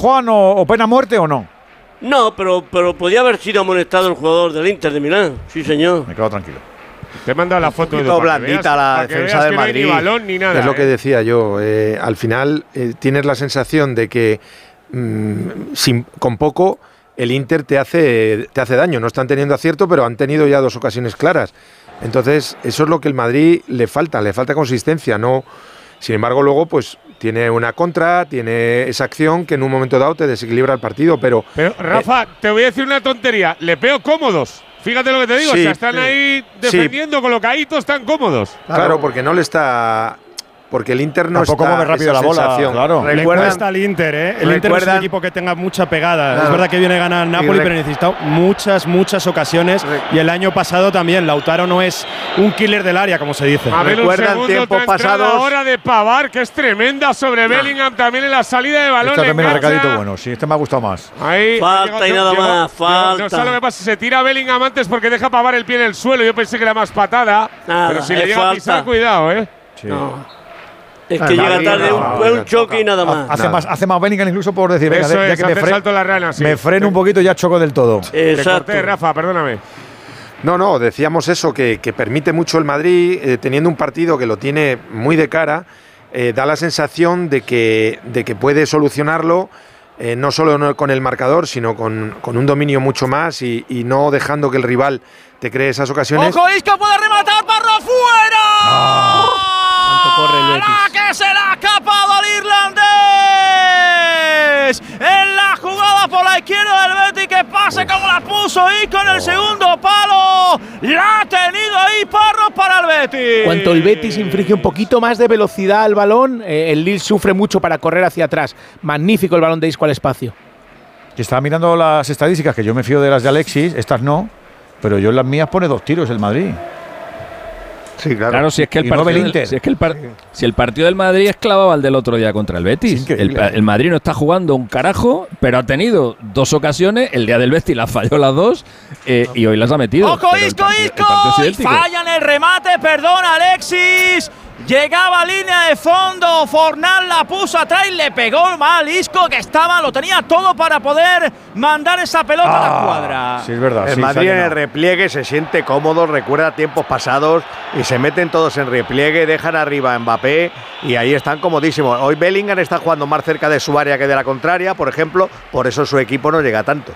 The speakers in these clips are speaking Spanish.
Juan, o pena muerte o no? No, pero podía haber sido amonestado el jugador del Inter de Milán. Sí, señor. Me quedo tranquilo. Te he mandado la foto de blandita la defensa del Madrid. Ni balón ni nada. Es lo que decía yo. Al final tienes la sensación de que con poco el Inter te hace daño. No están teniendo acierto, pero han tenido ya 2 ocasiones claras. Entonces, eso es lo que el Madrid le falta consistencia. No, sin embargo, luego pues tiene una contra, tiene esa acción que en un momento dado te desequilibra el partido. Pero Rafa, te voy a decir una tontería. Les veo cómodos. Fíjate lo que te digo, sí, o sea, están ahí defendiendo, colocaditos, están cómodos. Claro, porque no le está… Porque el Inter no tampoco está… mueve rápido la bola, claro. Le cuesta al Inter, ¿eh? El Inter no es un equipo que tenga mucha pegada. Es verdad que viene a ganar Napoli, pero necesita muchas ocasiones. Y el año pasado también, Lautaro no es un killer del área, como se dice. A ver, recuerdan tiempos pasados. Ahora de Pavard, que es tremenda sobre Bellingham, también en la salida de balón. Este también es recadito bueno, sí, este me ha gustado más. Ahí, falta y nada más, falta. No sé lo que pasa, se tira Bellingham antes porque deja Pavard el pie en el suelo. Yo pensé que era más patada. Nada, pero si le llega a pisar, cuidado, Sí. No. Es que llega tarde un choque y nada más. Hace más Bellingham incluso por decir, venga, ya que salto la rana, sí. me freno un poquito y ya choco del todo. Te corté, Rafa, perdóname. No, decíamos eso, que permite mucho el Madrid, teniendo un partido que lo tiene muy de cara, da la sensación de que puede solucionarlo, no solo con el marcador, sino con un dominio mucho más y no dejando que el rival te cree esas ocasiones. ¡Ojo, Isco puede rematar! ¡Parro fuera! Corre el Betis. ¡Que se le ha escapado al irlandés! En la jugada por la izquierda del Betis, que pase como la puso Isco en el segundo palo. La ha tenido ahí Parro para el Betis. Cuanto el Betis inflige un poquito más de velocidad al balón, el Lille sufre mucho para correr hacia atrás. Magnífico el balón de Isco al espacio. Yo estaba mirando las estadísticas, que yo me fío de las de Alexis, estas no, pero yo en las mías pone 2 tiros el Madrid. Sí, claro, si es que el partido del Madrid es clavado al del otro día contra el Betis. El Madrid no está jugando un carajo, pero ha tenido 2 ocasiones. El día del Betis las falló las 2 y hoy las ha metido. ¡Ojo, Isco! Y fallan el remate, perdón, Alexis. Llegaba a línea de fondo, Fornal la puso atrás y le pegó mal Isco, que lo tenía todo para poder mandar esa pelota a la cuadra. Sí, es verdad. El Madrid en el repliegue se siente cómodo, recuerda tiempos pasados y se meten todos en repliegue, dejan arriba a Mbappé y ahí están comodísimos. Hoy Bellingham está jugando más cerca de su área que de la contraria, por ejemplo, por eso su equipo no llega tanto.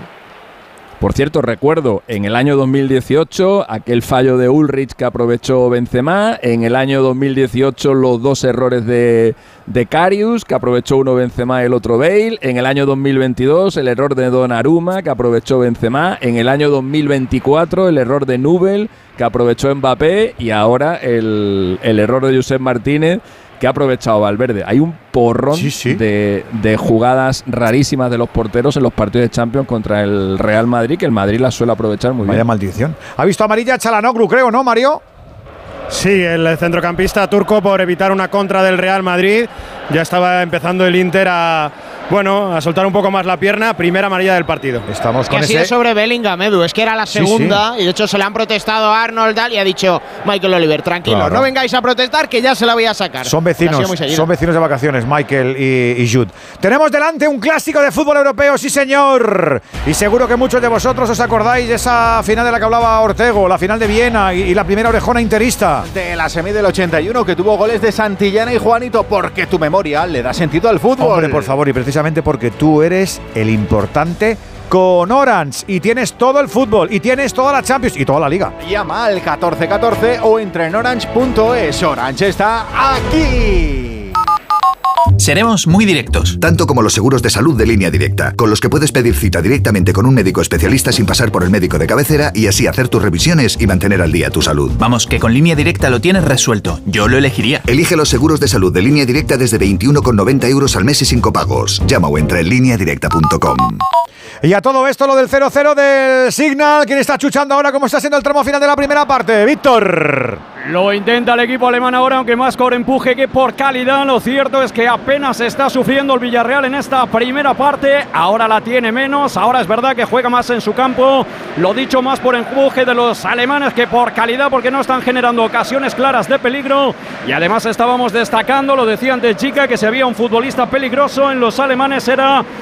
Por cierto, recuerdo en el año 2018 aquel fallo de Ulrich que aprovechó Benzema, en el año 2018 los 2 errores de Karius, que aprovechó uno Benzema y el otro Bale, en el año 2022 el error de Donnarumma que aprovechó Benzema, en el año 2024 el error de Nubel que aprovechó Mbappé y ahora el error de Josep Martínez que ha aprovechado Valverde. Hay un porrón de jugadas rarísimas de los porteros en los partidos de Champions contra el Real Madrid, que el Madrid las suele aprovechar muy bien. Vaya maldición. ¿Ha visto amarilla Çalhanoğlu, creo, no, Mario? Sí, el centrocampista turco, por evitar una contra del Real Madrid. Ya estaba empezando el Inter a soltar un poco más la pierna. Primera amarilla del partido. Estamos con que ha sido sobre Bellingham, Edu. Es que era la segunda y de hecho se le han protestado a Arnold y ha dicho Michael Oliver, tranquilo, no vengáis a protestar que ya se la voy a sacar. Son vecinos de vacaciones, Michael y Jude. Tenemos delante un clásico de fútbol europeo, sí señor. Y seguro que muchos de vosotros os acordáis de esa final de la que hablaba Ortego, la final de Viena y la primera orejona interista. De la semi del 81 que tuvo goles de Santillana y Juanito, porque tu memoria le da sentido al fútbol. Hombre, por favor, y precisamente porque tú eres el importante con Orange y tienes todo el fútbol y tienes toda la Champions y toda la Liga. Llama al 1414 o entra en orange.es. Orange está aquí. Seremos muy directos. Tanto como los seguros de salud de Línea Directa, con los que puedes pedir cita directamente con un médico especialista sin pasar por el médico de cabecera y así hacer tus revisiones y mantener al día tu salud. Vamos, que con Línea Directa lo tienes resuelto. Yo lo elegiría. Elige los seguros de salud de Línea Directa desde 21,90 € al mes y sin copagos. Llama o entra en lineadirecta.com. Y a todo esto, lo del 0-0 del Signal. ¿Quién está chuchando ahora? ¿Cómo está siendo el tramo final de la primera parte? Víctor. Lo intenta el equipo alemán ahora, aunque más por empuje que por calidad. Lo cierto es que apenas está sufriendo el Villarreal en esta primera parte. Ahora la tiene menos. Ahora es verdad que juega más en su campo. Lo dicho, más por empuje de los alemanes que por calidad, porque no están generando ocasiones claras de peligro. Y además estábamos destacando, lo decía antes Chica, que si había un futbolista peligroso en los alemanes era